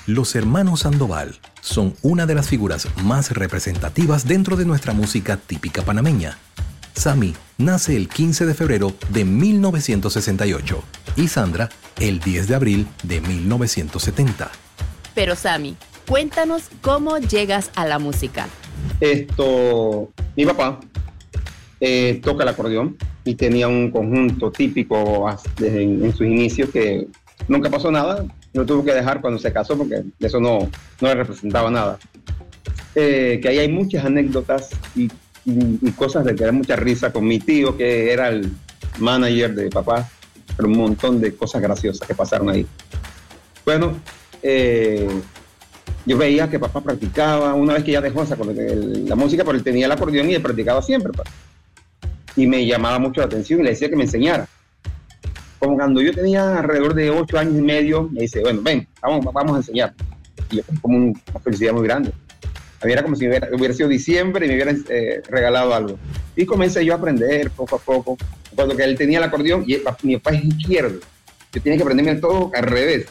Los hermanos Sandoval son una de las figuras más representativas dentro de nuestra música típica panameña. Sammy nace el 15 de febrero de 1968 y Sandra el 10 de abril de 1970. Pero Sammy, cuéntanos cómo llegas a la música. Mi papá toca el acordeón y tenía un conjunto típico en sus inicios que nunca pasó nada. Lo tuvo que dejar cuando se casó porque eso no le representaba nada. Que ahí hay muchas anécdotas y cosas de que da mucha risa con mi tío, que era el manager de papá, pero un montón de cosas graciosas que pasaron ahí. Bueno, yo veía que papá practicaba, una vez que ya dejó la música, pero él tenía el acordeón y él practicaba siempre. Y me llamaba mucho la atención y le decía que me enseñara. Como cuando yo tenía alrededor de 8 años y medio, me dice, bueno, ven, vamos a enseñar. Y yo como una felicidad muy grande. Era como si hubiera sido diciembre y me hubieran regalado algo. Y comencé yo a aprender poco a poco. Cuando que él tenía el acordeón, y mi papá es izquierdo. Yo tenía que aprenderme todo al revés.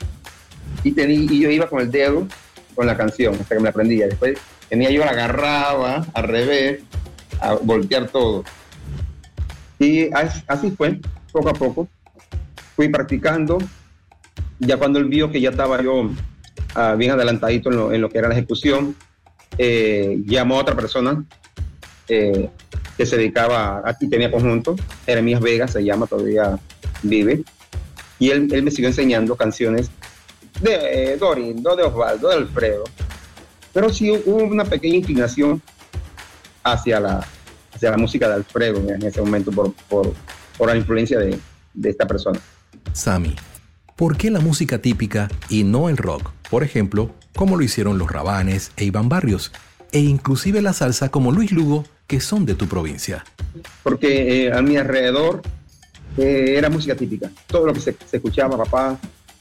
Y yo iba con el dedo con la canción hasta que me la aprendía. Después yo la agarraba al revés, a voltear todo. Y así fue, poco a poco. Fui practicando. Ya cuando él vio que ya estaba yo bien adelantadito en lo que era la ejecución, llamó a otra persona que se dedicaba, aquí tenía conjunto, Jeremías Vega se llama, todavía vive, y él me siguió enseñando canciones de Dorindo, de Osvaldo, de Alfredo, pero sí hubo una pequeña inclinación hacia la música de Alfredo en ese momento por la influencia de esta persona. Sammy, ¿por qué la música típica y no el rock? Por ejemplo, como lo hicieron los Rabanes e Iván Barrios, e inclusive la salsa como Luis Lugo, que son de tu provincia. Porque a mi alrededor era música típica. Todo lo que se escuchaba, papá,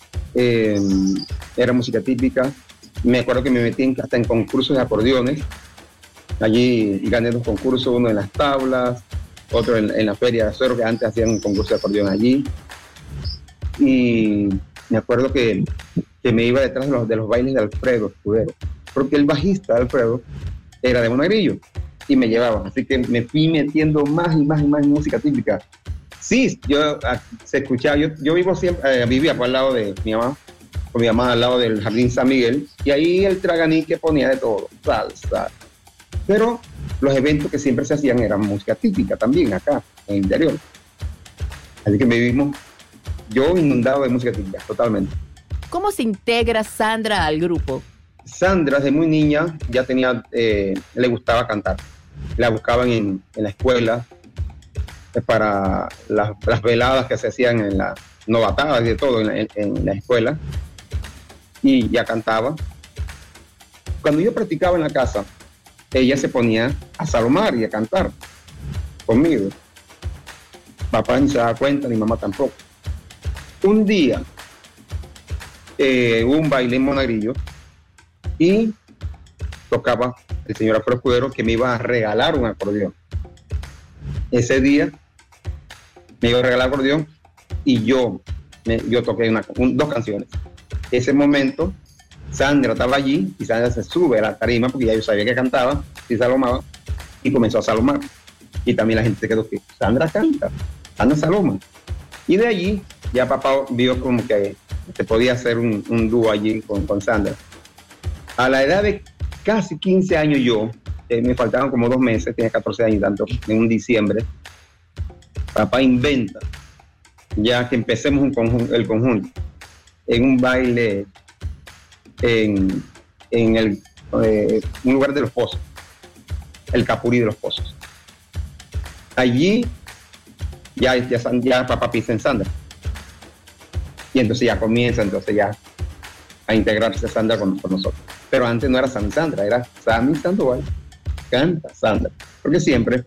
era música típica. Me acuerdo que me metí hasta en concursos de acordeones. Allí gané 2 concursos, uno en las tablas, otro en la Feria de Acero, que antes hacían un concurso de acordeón allí. Y me acuerdo que me iba detrás de los bailes de Alfredo Escudero, porque el bajista de Alfredo era de Monagrillo y me llevaba, así que me fui metiendo más y más en música típica. Sí, se escuchaba, yo vivía por al lado de mi mamá, con mi mamá al lado del Jardín San Miguel, y ahí el Traganí ponía de todo, salsa. Pero los eventos que siempre se hacían eran música típica también acá, en el interior. Así que vivimos yo inundado de música típica, totalmente. ¿Cómo se integra Sandra al grupo? Sandra, desde muy niña, ya le gustaba cantar. La buscaban en la escuela para las veladas que se hacían en las novatadas y de todo en la escuela. Y ya cantaba. Cuando yo practicaba en la casa, ella se ponía a salomar y a cantar conmigo. Papá ni se daba cuenta, ni mamá tampoco. Un día hubo un baile en Monagrillo y tocaba el señor Alfredo Escudero, que me iba a regalar un acordeón. Ese día me iba a regalar acordeón y yo toqué 2 canciones. Ese momento Sandra estaba allí y Sandra se sube a la tarima porque ya yo sabía que cantaba y salomaba, y comenzó a salomar. Y también la gente se quedó que Sandra canta, Sandra saloma. Y de allí ya papá vio como que se podía hacer un dúo allí con Sandra. A la edad de casi 15 años me faltaban como 2 meses, tenía 14 años tanto, en un diciembre, papá inventa, ya que empecemos el conjunto, en un baile en un lugar de Los Pozos, el Capurí de Los Pozos. Allí ya papá pisa en Sandra. Y entonces ya comienza a integrarse Sandra con nosotros. Pero antes no era Sammy Sandra, era Sammy Sandoval. Canta Sandra. Porque siempre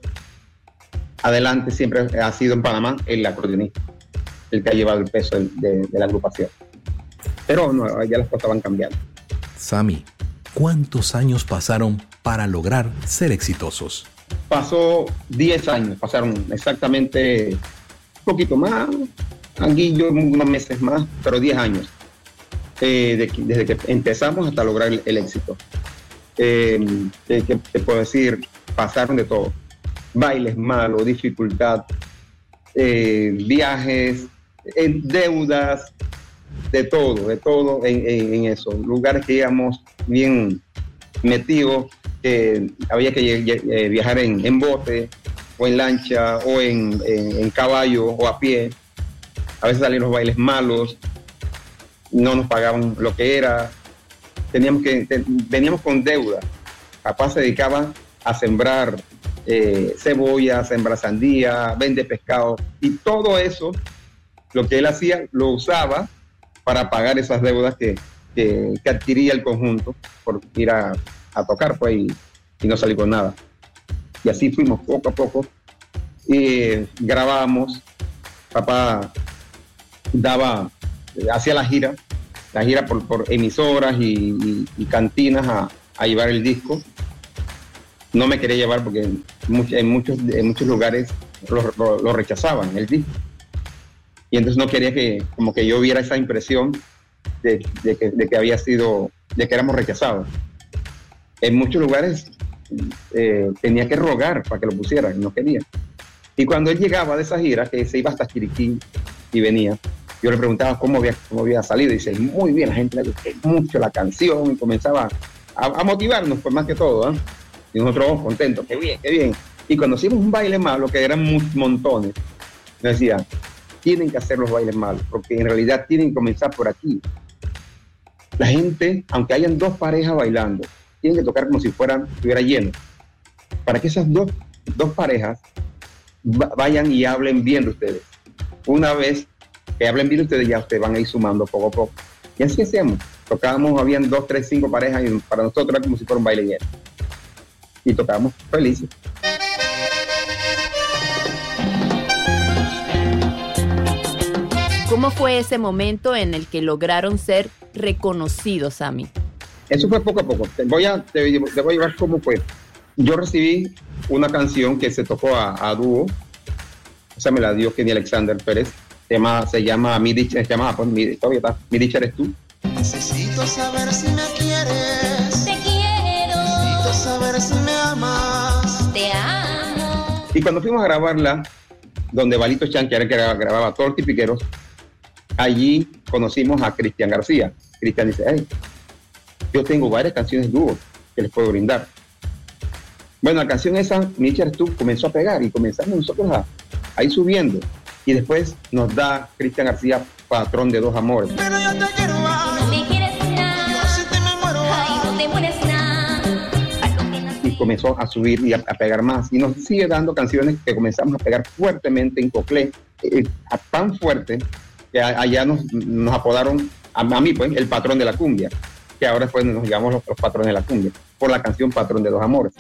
ha sido en Panamá el acordeonista, el que ha llevado el peso de la agrupación. Pero no, ya las cosas van cambiando. Sammy, ¿cuántos años pasaron para lograr ser exitosos? Pasó 10 años, pasaron exactamente un poquito más, aquí yo unos meses más, pero 10 años. desde que empezamos hasta lograr el éxito. ¿Qué te puedo decir? Pasaron de todo. Bailes malos, dificultad, viajes, deudas, de todo en eso. Lugares que íbamos bien metidos, había que viajar en bote, o en lancha, o en caballo, o a pie. A veces salían los bailes malos, no nos pagaban lo que era, veníamos con deuda. Papá se dedicaba a sembrar cebolla, sembrar sandía, vende pescado, y todo eso, lo que él hacía, lo usaba para pagar esas deudas que adquiría el conjunto por ir a tocar, pues, y no salir con nada. Y así fuimos poco a poco, y grabábamos. Papá hacía la gira por emisoras y cantinas a llevar el disco. No me quería llevar porque en muchos lugares lo rechazaban el disco. Y entonces no quería que yo viera esa impresión de que éramos rechazados. En muchos lugares tenía que rogar para que lo pusieran, y no quería. Y cuando él llegaba de esa gira, que se iba hasta Chiriquí y venía, yo le preguntaba cómo había salido, y dice, muy bien, la gente le gustó mucho la canción, y comenzaba a motivarnos, pues, más que todo, ¿eh? Y nosotros contentos, qué bien. Y cuando hicimos un baile malo, que eran montones, me decía, tienen que hacer los bailes malos, porque en realidad tienen que comenzar por aquí. La gente, aunque hayan dos parejas bailando, tienen que tocar como si estuviera lleno, para que esas dos parejas vayan y hablen bien de ustedes. Una vez que hablen bien de ustedes, ya ustedes van a ir sumando poco a poco. Y así hacíamos. Tocábamos, habían 2, 3, 5 parejas, y para nosotros era como si fuera un baile lleno. Y tocábamos felices. ¿Cómo fue ese momento en el que lograron ser reconocidos, Sammy? Eso fue poco a poco. Te voy a llevar cómo fue. Yo recibí una canción que se tocó a dúo. Esa me la dio Kenny Alexander Pérez. Se llama Mi Dicha, todavía está, Mi Dicha Eres Tú. Necesito saber si me quieres. Te quiero. Necesito saber si me amas. Te amo. Y cuando fuimos a grabarla, donde Balito Chan, que era el que grababa todos los tipiqueros, allí conocimos a Cristian García. Cristian dice, hey, yo tengo varias canciones dúo que les puedo brindar. Bueno, la canción esa, Mi Dicha Eres Tú, comenzó a pegar, y comenzamos nosotros a ir subiendo. Y después nos da Cristian García Patrón de Dos Amores. Pero yo te quiero más. No me quieres nada. Yo sin ti me muero. Ay, no te mueres nada. Y comenzó a subir y a pegar más. Y nos sigue dando canciones que comenzamos a pegar fuertemente en Coclé, tan fuerte que allá nos apodaron, a mí pues, el patrón de la cumbia, que ahora después nos llamamos los patrones de la cumbia, por la canción Patrón de Dos Amores.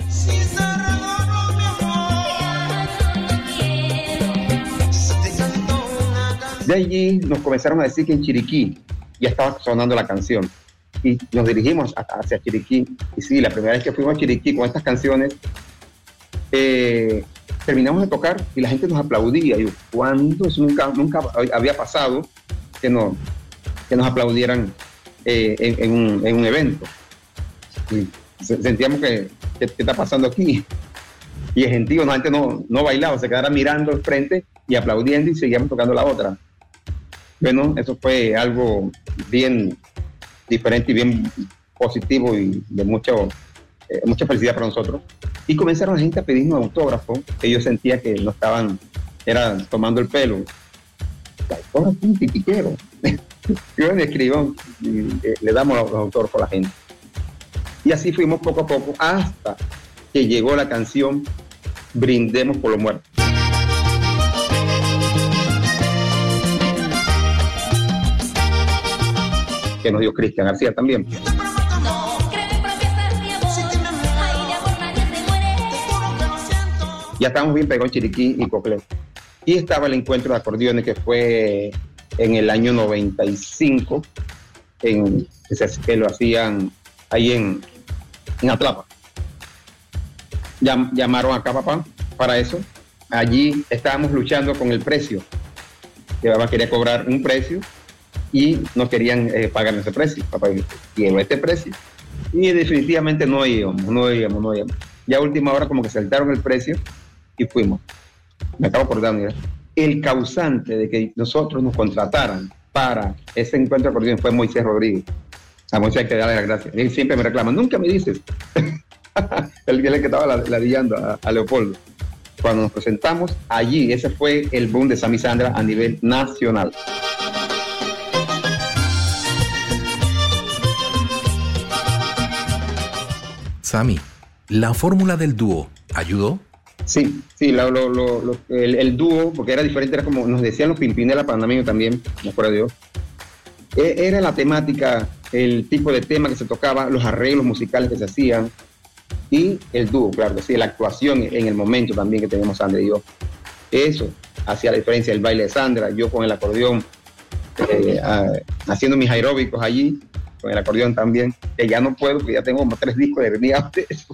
De allí nos comenzaron a decir que en Chiriquí ya estaba sonando la canción, y nos dirigimos hacia Chiriquí. Y sí, la primera vez que fuimos a Chiriquí con estas canciones, terminamos de tocar y la gente nos aplaudía. Y ¿cuándo? Eso nunca había pasado que nos aplaudieran en un evento. Y sentíamos que ¿qué está pasando aquí? Y el gentío, la gente no bailaba, se quedara mirando al frente y aplaudiendo, y seguíamos tocando la otra. Bueno, eso fue algo bien diferente y bien positivo, y de mucha felicidad para nosotros. Y comenzaron la gente a pedirnos autógrafos, que yo sentía que no estaban, tomando el pelo. Ahora es un tipiquero. Yo me escribo y le damos los autógrafos a la gente. Y así fuimos poco a poco hasta que llegó la canción Brindemos por los Muertos. Que nos dio Cristian García también. No, creo en promesas de amor. Ay, de amor nadie se muere. Ya estábamos bien pegados en Chiriquí y Coclé. Y estaba el encuentro de acordeones, que fue en el año 95, que lo hacían ahí en Atlapa. Llamaron acá, papá, para eso. Allí estábamos luchando con el precio. Que papá quería cobrar un precio y no querían pagar ese precio. Papá, quiero este precio. Y definitivamente no íbamos. Ya a última hora como que saltaron el precio y fuimos. Me acabo acordando, mira. El causante de que nosotros nos contrataran para ese encuentro de acordeón fue Moisés Rodríguez. A Moisés hay que darle las gracias. Él siempre me reclama, nunca me dices. El que estaba ladillando a Leopoldo. Cuando nos presentamos allí, ese fue el boom de Sammy Sandra a nivel nacional. Sammy, ¿la fórmula del dúo ayudó? Sí, el dúo, porque era diferente, era como nos decían los Pimpinela panameños también, me acuerdo yo. Era la temática, el tipo de tema que se tocaba, los arreglos musicales que se hacían y el dúo, claro que sí, la actuación en el momento también que teníamos Sandra y yo. Eso hacía la diferencia, el baile de Sandra, yo con el acordeón, haciendo mis aeróbicos allí, con el acordeón también, que ya no puedo, porque ya tengo como 3 discos de herniados de eso.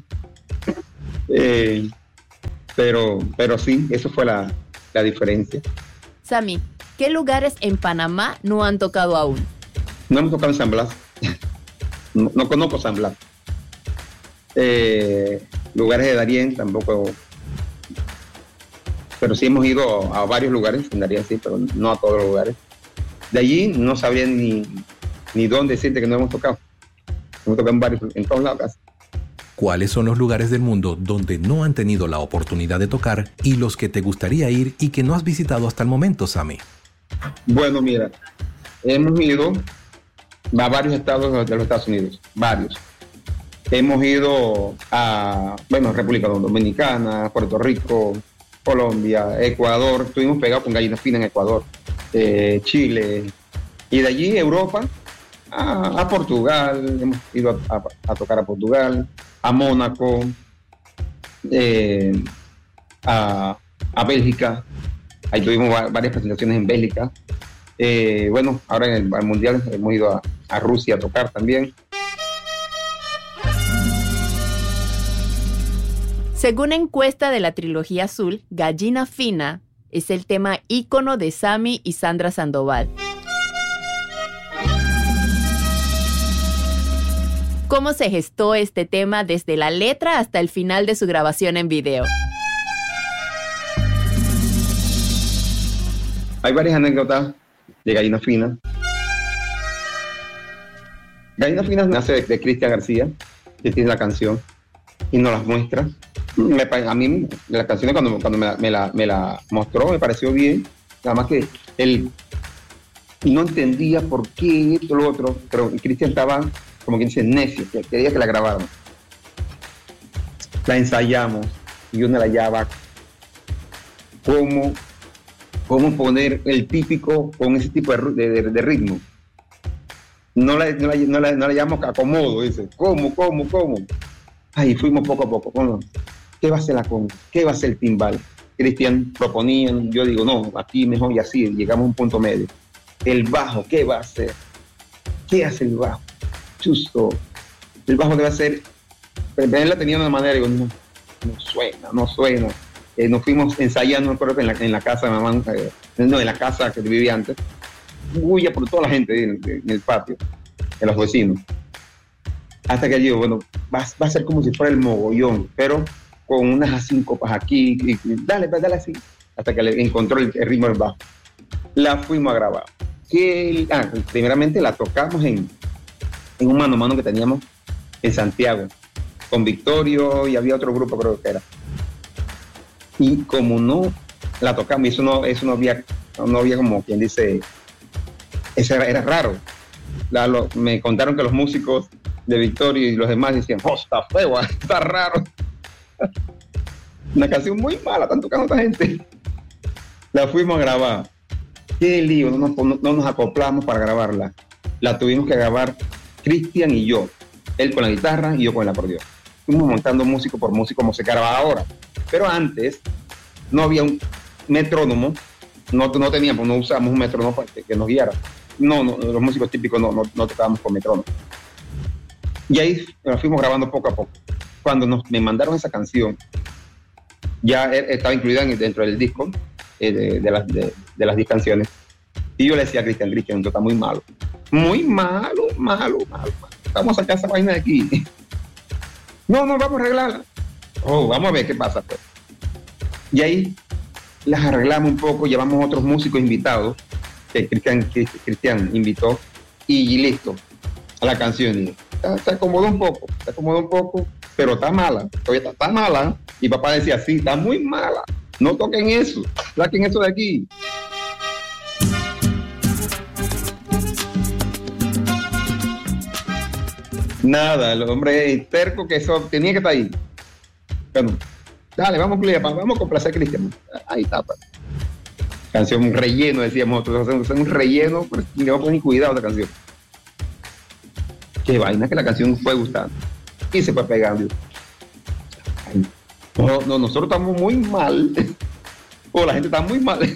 Pero sí, eso fue la diferencia. Sammy, ¿qué lugares en Panamá no han tocado aún? No hemos tocado en San Blas. No conozco San Blas. Lugares de Darién tampoco. Pero sí hemos ido a varios lugares, en Darién sí, pero no a todos los lugares. De allí no sabría ni dónde decirte que no hemos tocado. Hemos tocado en todos lados casi. ¿Cuáles son los lugares del mundo donde no han tenido la oportunidad de tocar y los que te gustaría ir y que no has visitado hasta el momento, Sammy? Bueno, mira, hemos ido a varios estados de los Estados Unidos, varios. Hemos ido a, República Dominicana, Puerto Rico, Colombia, Ecuador. Estuvimos pegados con Gallina Fina en Ecuador, Chile. Y de allí, Europa, a Portugal. Hemos ido a tocar a Portugal, a Mónaco, a Bélgica. Ahí tuvimos varias presentaciones en Bélgica. Ahora en el Mundial hemos ido a Rusia a tocar también. Según encuesta de la Trilogía Azul, Gallina Fina es el tema ícono de Sammy y Sandra Sandoval. ¿Cómo se gestó este tema desde la letra hasta el final de su grabación en video? Hay varias anécdotas de Gallina Fina. Gallina Fina nace de Cristian García, que tiene la canción, y nos las muestra. A mí las canciones cuando me la mostró me pareció bien, nada más que él no entendía por qué esto lo otro, pero Cristian estaba como quien dice necio, que quería que la grabáramos. La ensayamos y yo no la hallaba cómo poner el típico con ese tipo de ritmo. No la llamamos acomodo, dice. ¿Cómo? Ahí fuimos poco a poco. Bueno, ¿qué va a ser la conga? ¿Qué va a ser el timbal? Cristian proponían, yo digo, no, aquí mejor y así, llegamos a un punto medio. El bajo, ¿qué va a hacer? ¿Qué hace el bajo? Justo, el bajo debe ser, él la tenía de una manera, digo, no suena. Nos fuimos ensayando, me acuerdo que en la casa de mamá, en la casa que vivía antes, bulla por toda la gente en el patio, de los vecinos. Hasta que digo, bueno, va a ser como si fuera el mogollón, pero con unas síncopas aquí, y dale así, hasta que le encontró el ritmo del bajo. La fuimos a grabar. Primeramente la tocamos en un mano a mano que teníamos en Santiago, con Victorio y había otro grupo, creo que era. Y como no la tocamos, eso no había como quien dice, eso era raro. Me contaron que los músicos de Victorio y los demás decían, está feo, está raro. Una canción muy mala, están tocando esta gente. La fuimos a grabar. Qué lío, no nos acoplamos para grabarla. La tuvimos que grabar Cristian y yo. Él con la guitarra y yo con el acordeón. Fuimos montando músico por músico como se graba ahora. Pero antes no había un metrónomo, no teníamos, no usábamos un metrónomo que nos guiara. No, los músicos típicos no tocábamos con metrónomo. Y ahí nos fuimos grabando poco a poco. Cuando me mandaron esa canción, ya estaba incluida dentro del disco de las 10 canciones. Y yo le decía a Cristian, esto está muy malo. Muy malo. Vamos a sacar esa vaina de aquí. No, vamos a arreglarla. Vamos a ver qué pasa, pues. Y ahí las arreglamos un poco, llevamos otros músicos invitados que Cristian invitó y listo, a la canción. Y se acomodó un poco, pero está mala, todavía está mala. Y papá decía, sí, está muy mala, no toquen eso, saquen eso de aquí. Nada, el hombre terco que eso tenía que estar ahí. Bueno, dale, vamos a complacer a Cristian. Ahí está, pues. Canción un relleno, decíamos nosotros, un relleno, pero no vamos a poner cuidado a la canción. Qué vaina que la canción fue gustando y se fue pegando. Ay, no, nosotros estamos muy mal, la gente está muy mal.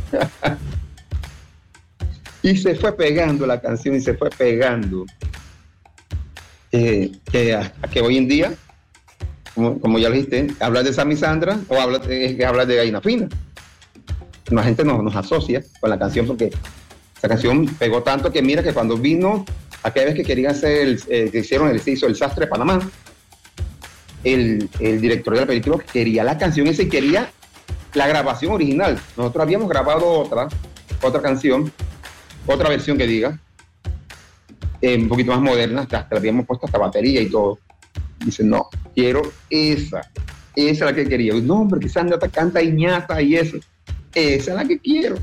Y se fue pegando la canción y se fue pegando. Que hoy en día, como ya lo dijiste, hablar de Sammy Sandra o hablar de Gallina Fina. La gente nos asocia con la canción porque esa canción pegó tanto que mira que cuando vino, aquella vez que querían hacer, se hizo el Sastre de Panamá, el director de la película quería la canción esa y quería la grabación original. Nosotros habíamos grabado otra canción, otra versión que diga, un poquito más moderna, hasta le habíamos puesto hasta batería y todo. Dice, no, quiero esa es la que quería. No, hombre, que Sandra canta Iñata y eso. Esa es la que quiero.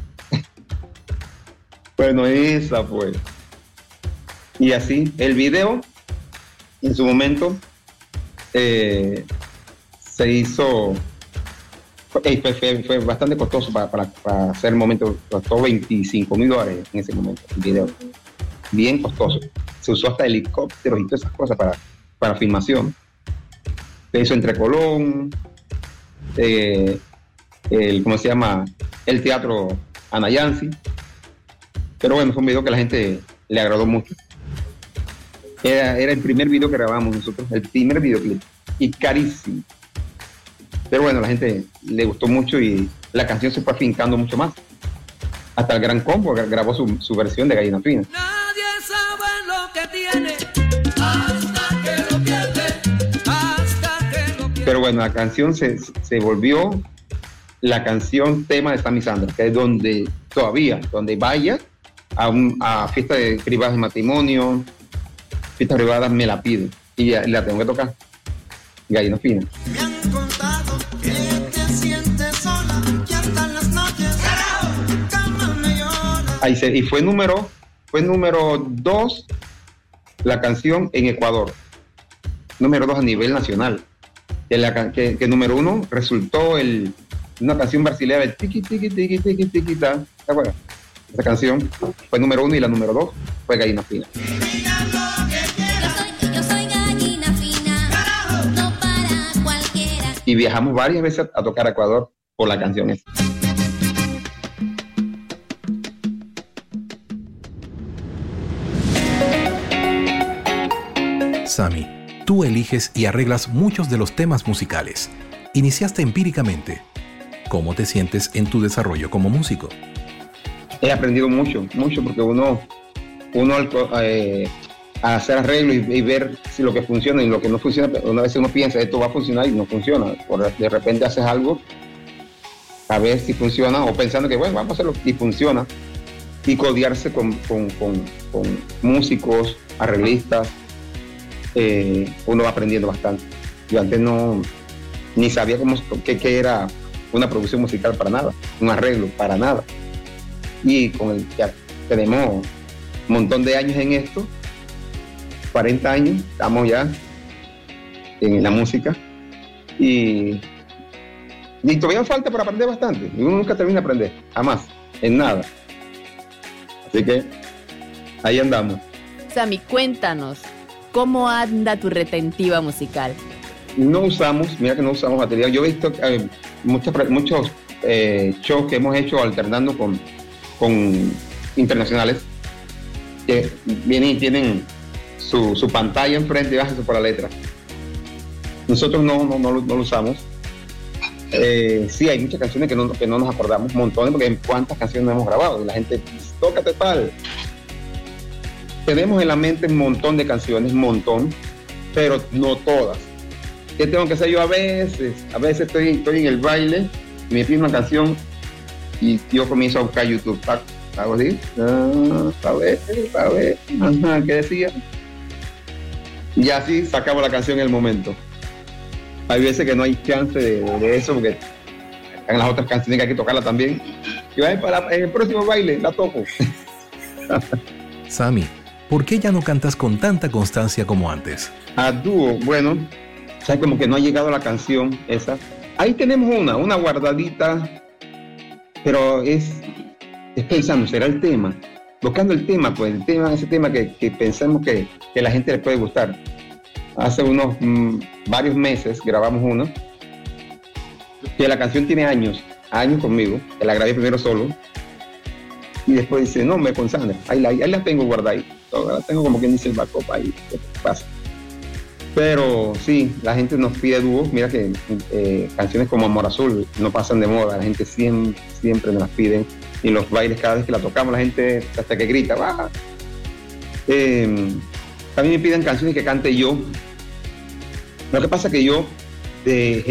Bueno, esa fue. Y así, el video, en su momento, se hizo, fue bastante costoso para hacer el momento, costó $25,000 en ese momento, el video. Bien costoso. Se usó hasta helicópteros y todas esas cosas para filmación. Se hizo entre Colón, ¿cómo se llama? El Teatro Anayansi. Pero bueno, fue un video que a la gente le agradó mucho. Era el primer video que grabamos nosotros, el primer videoclip. Y carísimo. Pero bueno, a la gente le gustó mucho y la canción se fue afincando mucho más. Hasta el Gran Combo grabó su versión de Gallina Fina. Nadie sabe lo que tiene hasta que lo pierde. Pero bueno, la canción se volvió la canción tema de Sammy Sandra, que es donde vaya a fiestas privadas de matrimonio, fiestas privadas, me la piden y la tengo que tocar. Gallina Fina. Me han contado que te sientes sola, que hasta en las noches cama me llora. Ahí y fue número 2 la canción en Ecuador, número 2 a nivel nacional. Que número 1 resultó una canción brasileña del tiki tiki tiki tiki tiki ta. ¿Te acuerdas? Esa canción fue número 1 y la número 2 fue Gallina Fina. Yo soy gallina fina, no para cualquiera. Y viajamos varias veces a tocar a Ecuador por la canción esa. Sammy, tú eliges y arreglas muchos de los temas musicales. Iniciaste empíricamente. ¿Cómo te sientes en tu desarrollo como músico? He aprendido mucho porque uno a hacer arreglos y ver si lo que funciona y lo que no funciona, una vez uno piensa esto va a funcionar y no funciona. De repente haces algo a ver si funciona o pensando que bueno, vamos a hacerlo y funciona. Y codearse con músicos, arreglistas, uno va aprendiendo bastante. Yo antes ni sabía qué era una producción musical para nada, un arreglo para nada. Y ya tenemos un montón de años en esto, 40 años, estamos ya en la música y todavía falta por aprender bastante. Uno nunca termina de aprender, jamás, en nada. Así que ahí andamos. Sammy, cuéntanos, ¿cómo anda tu retentiva musical? No usamos batería. Yo he visto muchos shows que hemos hecho alternando con internacionales que vienen y tienen su pantalla enfrente y bajan por la letra. Nosotros no lo usamos. Sí, hay muchas canciones que no nos acordamos, montones, porque cuántas canciones hemos grabado y la gente tócate tal. Tenemos en la mente un montón de canciones, pero no todas. ¿Qué tengo que hacer yo a veces? A veces estoy en el baile, me pide una canción y yo comienzo a buscar YouTube. Hago así, a ver, ajá, ¿qué decía? Y así sacamos la canción en el momento. Hay veces que no hay chance de eso porque en las otras canciones que hay que tocarla también. Y para en el próximo baile la toco. Sammy, ¿por qué ya no cantas con tanta constancia como antes? A dúo, bueno, o sea, como que no ha llegado la canción esa. Ahí tenemos una guardadita, pero es pensando, ¿será el tema? Buscando el tema, pues ese tema que pensamos que la gente le puede gustar. Hace unos varios meses grabamos uno, que la canción tiene años conmigo, que la grabé primero solo, y después dice, no, me con Sandra, ahí la tengo guardada ahí, la tengo como quien dice el backup ahí, ¿qué pasa? Pero sí, la gente nos pide dúos, mira que canciones como Amor Azul no pasan de moda, la gente siempre nos las piden, y en los bailes cada vez que la tocamos la gente hasta que grita, ¡ah! También me piden canciones que cante yo. Lo que pasa es que yo